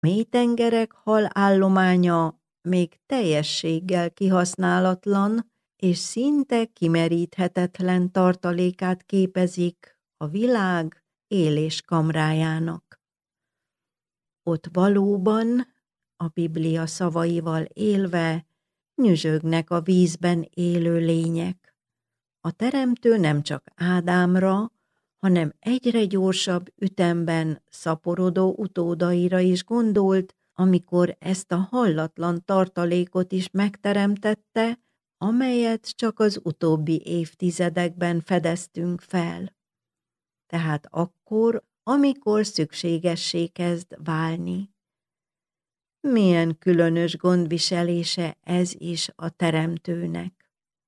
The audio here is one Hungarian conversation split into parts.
mélytengerek halállománya még teljességgel kihasználatlan és szinte kimeríthetetlen tartalékát képezik a világ éléskamrájának. Ott valóban, a Biblia szavaival élve, nyüzsögnek a vízben élő lények. A Teremtő nem csak Ádámra, hanem egyre gyorsabb ütemben szaporodó utódaira is gondolt, amikor ezt a hallatlan tartalékot is megteremtette, amelyet csak az utóbbi évtizedekben fedeztünk fel. Tehát akkor, amikor szükségessé kezd válni. Milyen különös gondviselése ez is a Teremtőnek.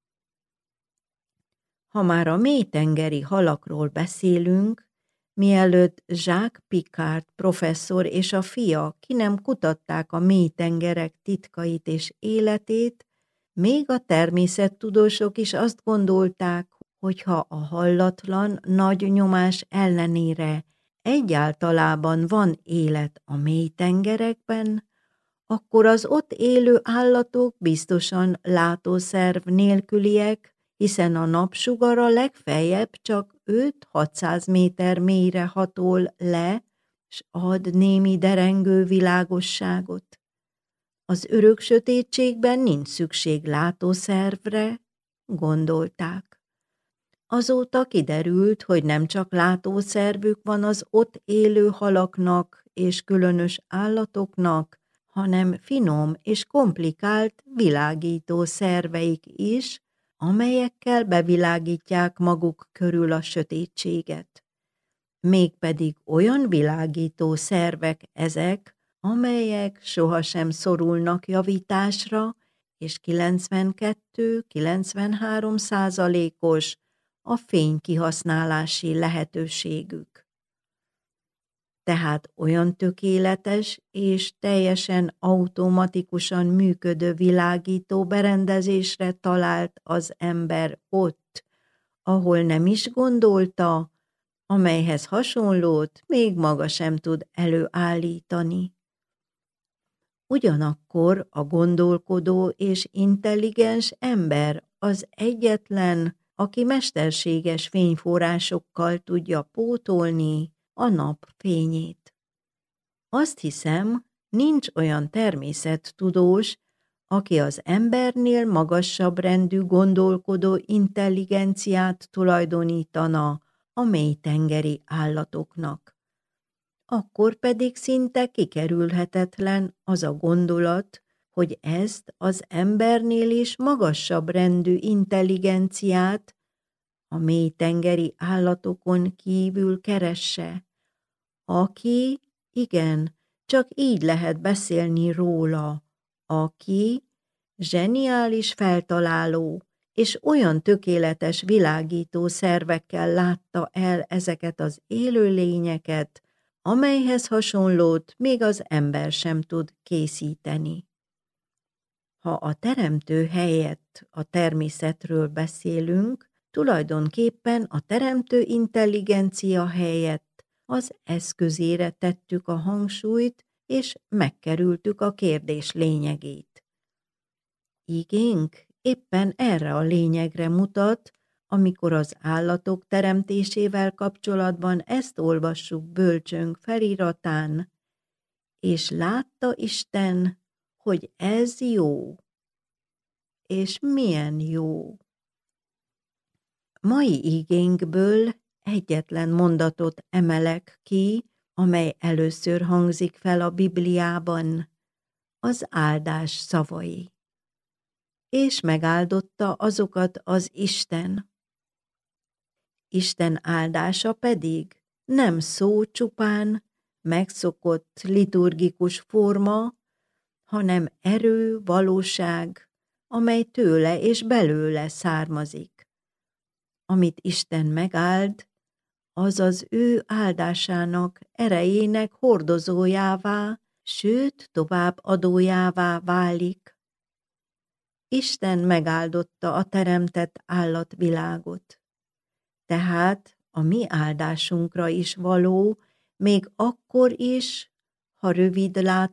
Ha már a mélytengeri halakról beszélünk, mielőtt Jacques Piccard professzor és a fia ki nem kutatták a mélytengerek titkait és életét, még a természettudósok is azt gondolták, hogy ha a hallatlan nagy nyomás ellenére egyáltalában van élet a mélytengerekben, akkor az ott élő állatok biztosan látószerv nélküliek, hiszen a napsugara legfeljebb csak 5-600 méter mélyre hatol le, s ad némi derengő világosságot. Az örök sötétségben nincs szükség látószervre, gondolták. Azóta kiderült, hogy nem csak látószervük van az ott élő halaknak és különös állatoknak, hanem finom és komplikált világító szerveik is, amelyekkel bevilágítják maguk körül a sötétséget. Mégpedig olyan világító szervek ezek, amelyek sohasem szorulnak javításra, és 92-93%-os a fénykihasználási lehetőségük. Tehát olyan tökéletes és teljesen automatikusan működő világító berendezésre talált az ember ott, ahol nem is gondolta, amelyhez hasonlót még maga sem tud előállítani. Ugyanakkor a gondolkodó és intelligens ember az egyetlen, aki mesterséges fényforrásokkal tudja pótolni a nap fényét. Azt hiszem, nincs olyan természettudós, aki az embernél magasabb rendű gondolkodó intelligenciát tulajdonítana a mélytengeri állatoknak. Akkor pedig szinte kikerülhetetlen az a gondolat, hogy ezt az embernél is magasabb rendű intelligenciát a mélytengeri állatokon kívül keresse, aki, igen, csak így lehet beszélni róla, aki zseniális feltaláló és olyan tökéletes világító szervekkel látta el ezeket az élőlényeket, amelyhez hasonlót még az ember sem tud készíteni. Ha a teremtő helyett a természetről beszélünk, tulajdonképpen a teremtő intelligencia helyett az eszközére tettük a hangsúlyt, és megkerültük a kérdés lényegét. Igénk éppen erre a lényegre mutat, amikor az állatok teremtésével kapcsolatban ezt olvassuk bölcsőnk feliratán, és látta Isten, hogy ez jó, és milyen jó. Mai igénkből egyetlen mondatot emelek ki, amely először hangzik fel a Bibliában, az áldás szavai. És megáldotta azokat az Isten. Isten áldása pedig nem szó csupán, megszokott liturgikus forma, hanem erő, valóság, amely tőle és belőle származik. Amit Isten megáld, az az ő áldásának, erejének hordozójává, sőt tovább adójává válik. Isten megáldotta a teremtett állatvilágot. Tehát a mi áldásunkra is való, még akkor is, ha rövid